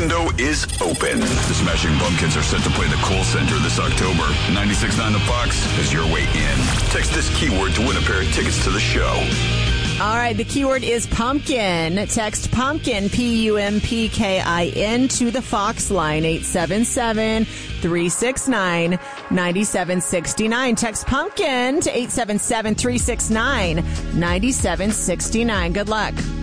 window is open. The Smashing Pumpkins are set to play the Kohl Center this October. 96.9 The Fox is your way in. Text this keyword to win a pair of tickets to the show. All right, the keyword is pumpkin. Text pumpkin, Pumpkin, to the Fox line, 877-369-9769. Text pumpkin to 877-369-9769. Good luck.